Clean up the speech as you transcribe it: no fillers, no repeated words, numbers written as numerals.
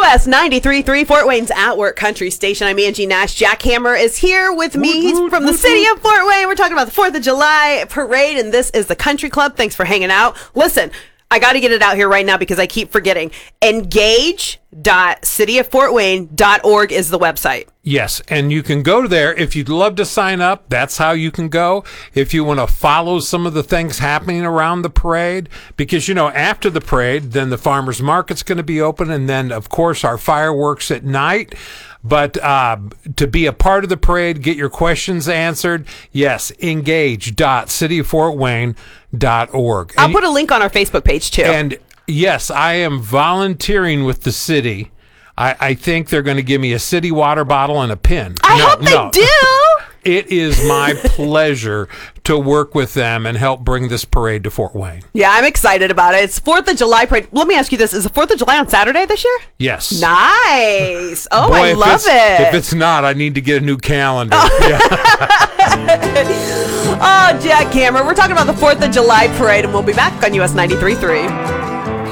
US 93.3 Fort Wayne's At Work Country Station. I'm Angie Nash. Jack Hammer is here with me. He's from the city of Fort Wayne. We're talking about the 4th of July parade, and this is the Country Club. Thanks for hanging out. Listen, I got to get it out here right now because I keep forgetting. Engage.cityoffortwayne.org is the website. Yes, and you can go there. If you'd love to sign up, that's how you can go. If you want to follow some of the things happening around the parade, because, after the parade, then the farmers market's going to be open, and then, of course, our fireworks at night. But to be a part of the parade, get your questions answered, yes, engage.cityoffortwayne.org. I'll put a link on our Facebook page, too. And, yes, I am volunteering with the city. I think they're going to give me a city water bottle and a pin. I hope they do. It is my pleasure to work with them and help bring this parade to Fort Wayne. Yeah, I'm excited about it. It's 4th of July parade. Let me ask you this. Is the 4th of July on Saturday this year? Yes. Nice. Oh, Boy, I love it. If it's not, I need to get a new calendar. Oh, Jack Hammer. We're talking about the 4th of July parade, and we'll be back on US 93.3.